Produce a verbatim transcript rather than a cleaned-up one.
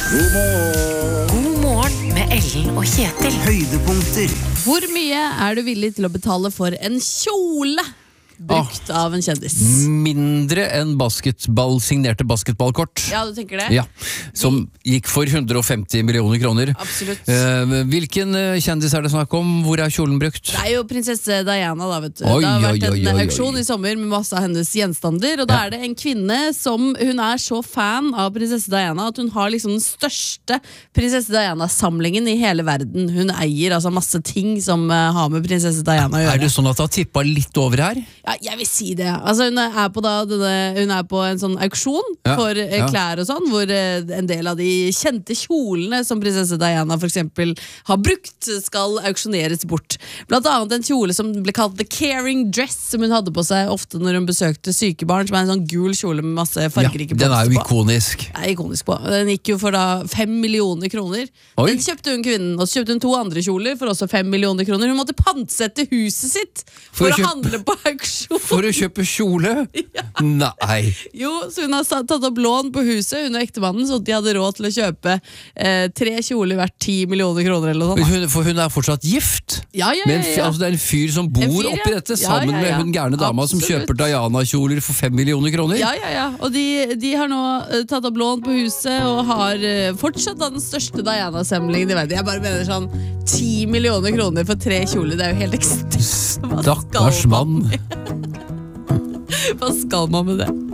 God morgen. God morgen med Ellen og Kjetil. Høydepunkter. Hvor mye er du villig til å betale for en kjole brukt av en kjendis? Mindre enn basketball, signerte basketballkort. Ja, du tenker det? Ja, som gikk for hundre og femti millioner kroner. Absolutt. Eh, hvilken eh, kjendis er det snakk om? Hvor er kjolen brukt? Det er jo prinsesse Diana da, vet du. Oi, det har vært oi, oi, en oi, oi. auksjon i sommer med masse av hennes gjenstander, og da Ja. er det en kvinne som, hun er så fan av prinsesse Diana at hun har liksom den største prinsesse Diana-samlingen i hele verden. Hun eier altså masse ting som uh, har med prinsesse Diana å gjøre. Er det sånn at det har tippet litt over her? Ja, jeg vil si det. Altså, hun, er på da, denne, hun er på en sånn auksjon Ja, for eh, ja. klær og sånn, hvor eh, en del av de kjente kjolene som prinsesse Diana for eksempel har brukt, skal auksjoneres bort. Blant annet en kjole som ble kalt The Caring Dress, som hun hadde på seg ofte når hun besøkte sykebarn, som er en sånn gul kjole med masse Ja, fargerike den er blomster jo på. ikonisk. Det er ikonisk på. Den gikk jo for da fem millioner kroner. Oi. Den kjøpte hun kvinnen, og så kjøpte hun to andre kjoler for også fem millioner kroner. Hun måtte pantsette huset sitt for, For å å kjøpe- handle på auksjon. For å kjøpe kjole? Nei. Jo, så hun har sa- tatt opp lån på huset, hun og ektemannen, så de hadde råd til å kjøpe eh, tre kjoler verdt ti millioner kroner eller noe sånt. Hun, for hun er fortsatt gift? Ja, ja, Men ja, ja. altså, det er en fyr som bor En fyr, ja. oppi dette, Ja, sammen ja, ja. med hun gærne dama som Absolutt. kjøper Diana-kjoler for fem millioner kroner? Ja, ja, ja. Og de, de har nå eh, tatt opp lån på huset og har eh, fortsatt da den største Diana-samlingen i verden. Jeg bare mener sånn ti millioner kroner for tre kjoler, det er jo helt ekstremt. Hva skal Stakkars man- mann. Hva skal man med det?